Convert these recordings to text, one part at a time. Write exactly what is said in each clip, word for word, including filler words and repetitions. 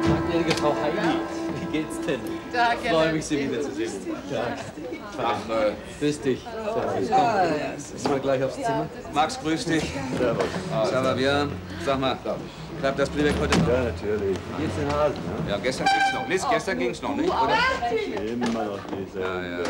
Gnädige Frau Heidi, wie geht's denn? Da, ich freue mich, Sie wiederzusehen. Ja. Ach, äh, grüß dich. Servus. Komm, gehen wir gleich aufs Zimmer. Max, grüß dich. Servus. Ça va bien? Sag mal, klappt das Playback heute noch? Ja, natürlich. Wie geht's den Hasen, ne? Ja, gestern ging's noch nicht. Gestern ging's noch nicht, oder? Immer noch nicht. Ja, ja.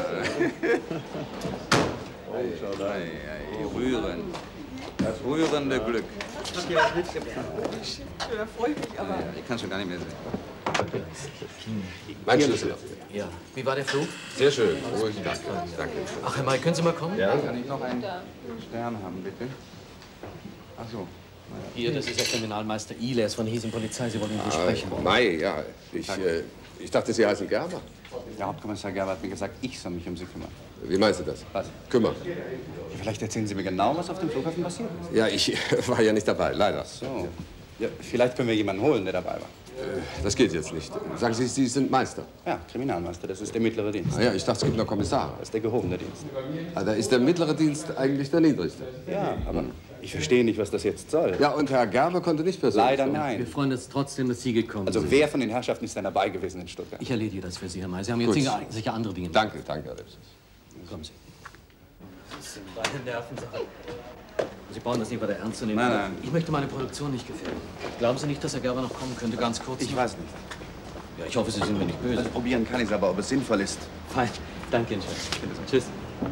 Oh, schau da. Ei, ei, rührend. Das rührende Glück. Ja, da freue ich mich aber. Ja, ich kann schon gar nicht mehr sehen. Mein Schlüssel. Ja. Wie war der Flug? Sehr schön. Ruhig, danke. Danke. Ach, Herr May, können Sie mal kommen? Ja? Kann ich noch einen Stern haben, bitte? Ach so. Hier, das ist der Kriminalmeister Iles von der Hiesigen Polizei. Sie wollen ihn hier sprechen. Mai, ja. Ich, äh, ich dachte, Sie heißen Gerber. Der Hauptkommissar Gerber hat mir gesagt, ich soll mich um Sie kümmern. Wie meinst du das? Was? Kümmern. Vielleicht erzählen Sie mir genau, was auf dem Flughafen passiert ist. Ja, ich war ja nicht dabei, leider. So. Ja, vielleicht können wir jemanden holen, der dabei war. Das geht jetzt nicht. Sagen Sie, Sie sind Meister. Ja, Kriminalmeister, das ist der mittlere Dienst. Ah ja, ich dachte, es gibt noch Kommissare. Das ist der gehobene Dienst. Ah, da ist der mittlere Dienst eigentlich der niedrigste. Ja, aber ich verstehe nicht, was das jetzt soll. Ja, und Herr Gerber konnte nicht persönlich. Leider kommen. nein. Wir freuen uns trotzdem, dass Sie gekommen Also sind. wer von den Herrschaften ist denn dabei gewesen in Stuttgart? Ich erledige das für Sie, Herr May. Sie haben jetzt Gut. sicher, sicher andere Dinge. Danke, danke, Herr Lipsis. Kommen Sie. Das sind meine Nervensachen. Sie brauchen das nicht weiter ernst zu nehmen. Nein, aber nein. Ich möchte meine Produktion nicht gefährden. Glauben Sie nicht, dass Herr Gerber noch kommen könnte? Ganz kurz. Ich weiß nicht. Ja, ich hoffe, Sie sind mir nicht böse. Also probieren kann ich es aber, ob es sinnvoll ist. Fein. Danke Ihnen, Chef. Tschüss.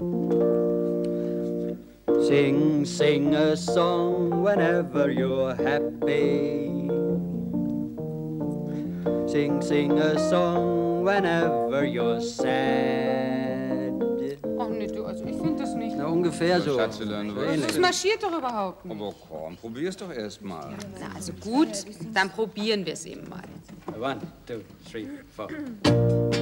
Sing, sing a song whenever you're happy. Sing, sing a song whenever you're sad. Ach nee, du, also ich finde das nicht. Na, ungefähr so. Schatzelein, Ähnlich. Das marschiert doch überhaupt nicht. Aber komm, probier's doch erst mal. Na, also gut, dann probieren wir es eben mal. One, two, three, four.